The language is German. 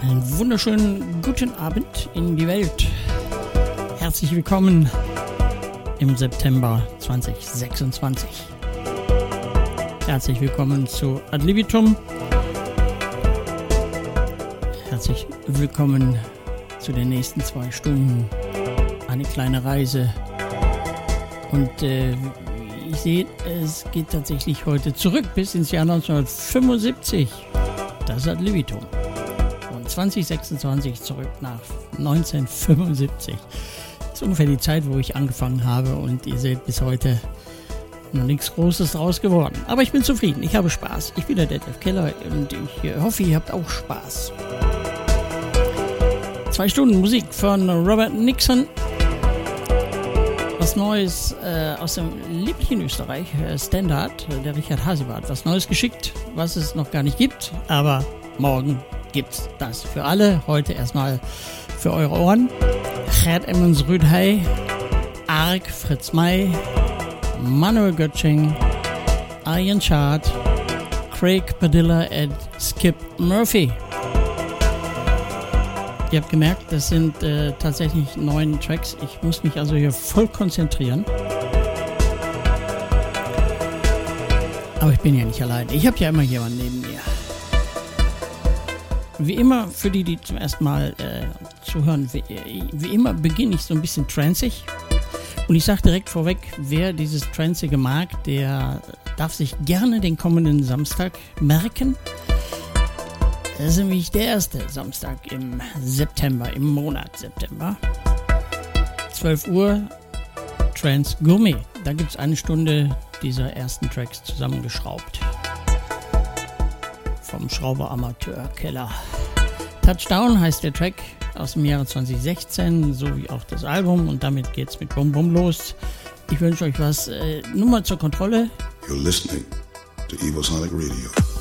Einen wunderschönen guten Abend in die Welt. Herzlich willkommen im September 2026. Herzlich willkommen zu Ad Libitum. Herzlich willkommen zu den nächsten 2 Stunden. Eine kleine Reise. Und ich sehe, es geht tatsächlich heute zurück bis ins Jahr 1975. Das ist Ad Libitum. Und 2026 zurück nach 1975. Das ist ungefähr die Zeit, wo ich angefangen habe. Und ihr seht, bis heute noch nichts Großes draus geworden. Aber ich bin zufrieden. Ich habe Spaß. Ich bin der Detlef Keller und ich hoffe, ihr habt auch Spaß. 2 Stunden Musik von Robert Nixon. Was Neues aus dem lieblichen Österreich, Standard, der Richard Hasibart, was Neues geschickt, was es noch gar nicht gibt, aber morgen gibt's das für alle. Heute erstmal für eure Ohren. Gerd Emmons Rüdhey, Ark, Fritz May, Manuel Götsching, Ian Chart, Craig Padilla und Skip Murphy. Ihr habt gemerkt, das sind tatsächlich 9 Tracks. Ich muss mich also hier voll konzentrieren. Aber ich bin ja nicht allein. Ich habe ja immer jemanden neben mir. Wie immer, für die zum ersten Mal zuhören, wie immer beginne ich so ein bisschen tranceig. Und ich sage direkt vorweg, wer dieses Tranceige mag, der darf sich gerne den kommenden Samstag merken. Das ist nämlich der erste Samstag im September, im Monat September. 12 Uhr, Trance Gourmet. Da gibt es 1 Stunde dieser ersten Tracks zusammengeschraubt. Vom Schrauber-Amateur Keller. Touchdown heißt der Track aus dem Jahre 2016, so wie auch das Album. Und damit geht's mit Bum Bum los. Ich wünsche euch was. Nur mal zur Kontrolle. You're listening to Evil Sonic Radio.